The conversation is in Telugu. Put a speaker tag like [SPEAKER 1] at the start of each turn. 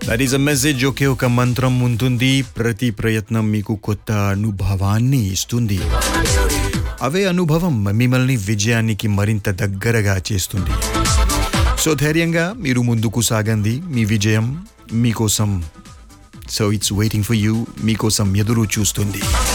[SPEAKER 1] That is a message. ఒకే ఒక మంత్రం ఉంటుంది, ప్రతి ప్రయత్నం మీకు కొత్త అనుభవాన్ని ఇస్తుంది. అవే అనుభవం మిమ్మల్ని విజయానికి మరింత దగ్గరగా చేస్తుంది. సో ధైర్యంగా మీరు ముందుకు సాగండి, మీ విజయం మీకోసం. So it's waiting for you, మీకోసం ఎదురు చూస్తుంది.